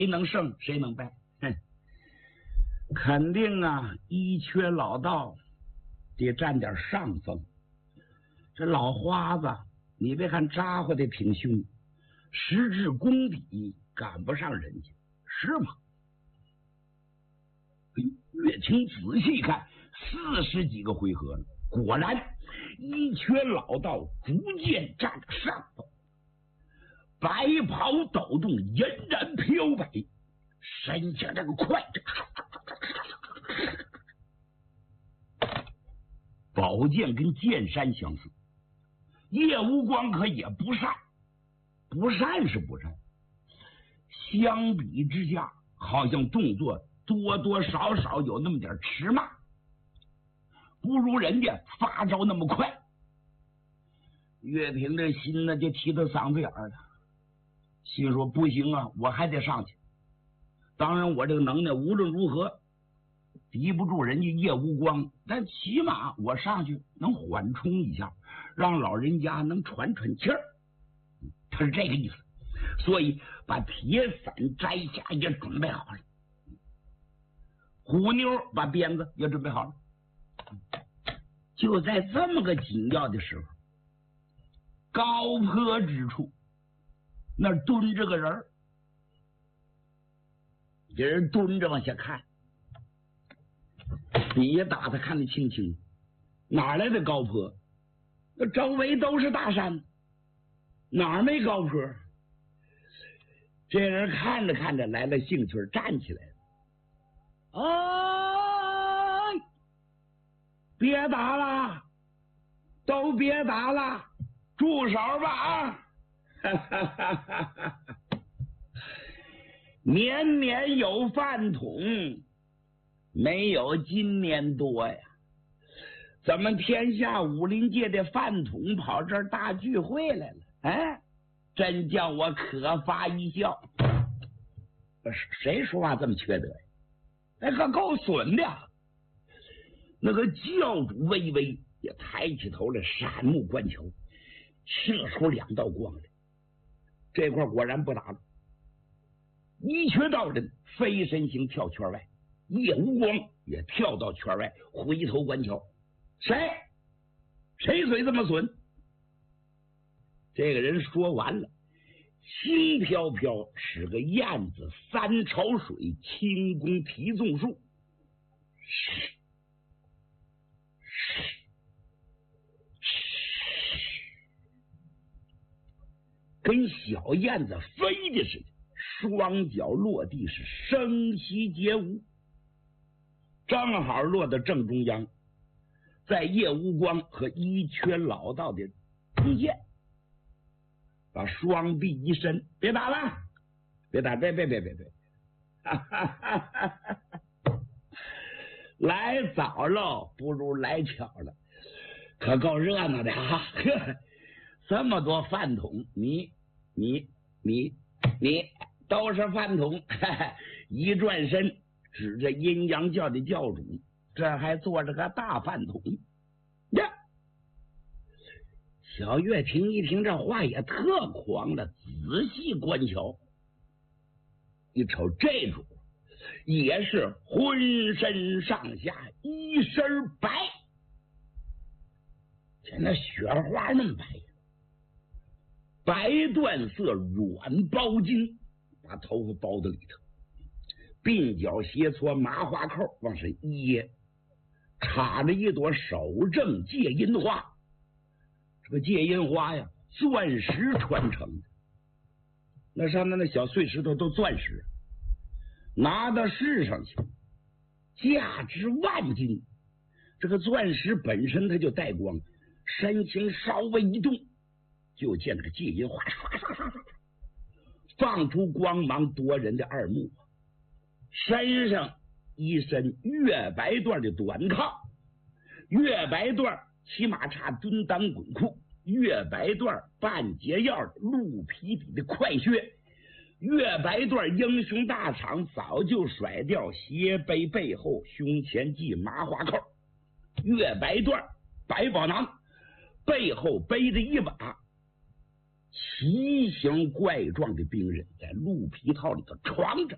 能胜谁能败？哼，肯定啊，一缺老道得占点上风。这老花子，你别看扎呼的挺凶，实质功底赶不上人家，是吗？岳清仔细看，40几个回合了，果然一缺老道逐渐占着上风，白袍抖动，嫣然飘摆，身形这个快，宝剑跟剑山相似。叶无光可也不善，不善是不善，相比之下，好像动作多多少少有那么点迟慢，不如人家发招那么快。岳平这心呢就提到嗓子眼了，心说不行啊，我还得上去。当然我这个能耐无论如何敌不住人家叶无光，但起码我上去能缓冲一下，让老人家能喘喘气儿。他是这个意思，所以把铁伞摘下也准备好了，虎妞把鞭子也准备好了。就在这么个紧要的时候，高坡之处那蹲着个人，这人蹲着往下看，底下打他看得清清，哪来的高坡？那周围都是大山，哪儿没高坡？这人看着看着来了兴趣，站起来了。哎，别打了，都别打了，住手吧啊！年年有饭桶，没有今年多呀。咱们天下武林界的饭桶跑这儿大聚会来了，哎，真叫我可发一笑。谁说话这么缺德呀？那可够损的。那个教主微微也抬起头来，闪目观瞧，射出2道光来。这块果然不打了，一瘸道人飞身形跳圈外，叶无光也跳到圈外，回头观瞧。谁嘴这么损？这个人说完了，轻飘飘使个燕子3朝水，轻功提纵术，跟小燕子飞的似的，双脚落地是声息皆无，正好落到正中央，在叶无光和一缺老道的中间，把双臂一伸，别打了，别打，别，来早了不如来巧了，可够热闹的啊！这么多饭桶，你都是饭桶。一转身指着阴阳教的教主，这还坐着个大饭桶呀！小岳平一听这话也特狂了，仔细观瞧，一瞅这主也是浑身上下一身白，像那雪花那么白，白缎色软包巾，把头发包在里头，鬓角斜搓麻花扣往上一掖，插着一朵手正戒阴花。这个戒阴花呀，钻石穿成的，那上面那小碎石头都钻石，拿到市上去价值万金。这个钻石本身它就带光，身形稍微一动，就见这个戒阴花放出光芒夺人的二目。身上一身月白缎的短裆，月白缎骑马叉蹲裆滚裤，月白缎半截腰鹿皮底的快靴，月白缎英雄大氅早就甩掉斜背背后，胸前系麻花扣，月白缎百宝囊，背后背着一把奇形怪状的兵刃，在鹿皮套里头闯着，